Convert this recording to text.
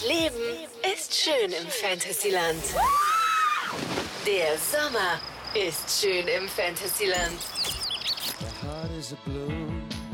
Leben ist schön im Fantasyland. Der Sommer ist schön im Fantasyland. My heart is a blue.